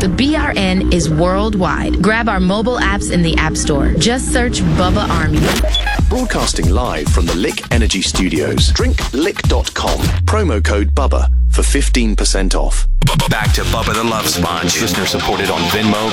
The BRN is worldwide. Grab our mobile apps in the App Store. Just search Bubba Army. Broadcasting live from the Lick Energy Studios. DrinkLick.com. Promo code BUBBA for 15% off. Back to Bubba the Love Sponge. Listener supported on Venmo,